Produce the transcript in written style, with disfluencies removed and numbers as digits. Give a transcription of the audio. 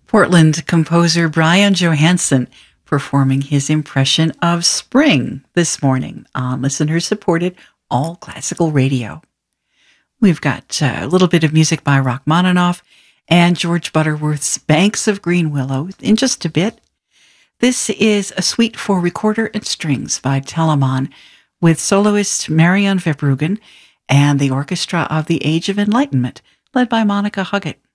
Portland composer Brian Johansson performing his impression of spring this morning on listener-supported All Classical Radio. We've got a little bit of music by Rachmaninoff and George Butterworth's Banks of Green Willow in just a bit. This is a suite for recorder and strings by Telemann with soloist Marion Verbruggen and the Orchestra of the Age of Enlightenment led by Monica Huggett.